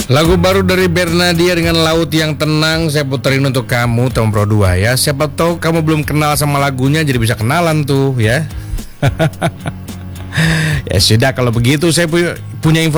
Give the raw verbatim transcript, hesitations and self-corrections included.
Lagu baru dari Bernadia dengan Laut yang Tenang saya puterin untuk kamu Tom Pro dua ya. Siapa tahu kamu belum kenal sama lagunya jadi bisa kenalan tuh ya. Ya sudah kalau begitu saya punya punya info